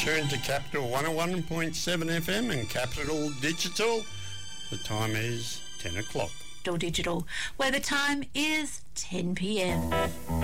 tuned to Capital 101.7 FM and Capital Digital. The time is 10 o'clock. Digital, where the time is 10 p.m.